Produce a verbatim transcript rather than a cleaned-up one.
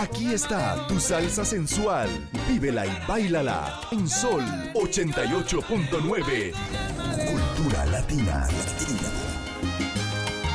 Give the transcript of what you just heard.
Aquí está tu salsa sensual. Vívela y báilala en Sol ochenta y ocho punto nueve. Cultura latina. Latina.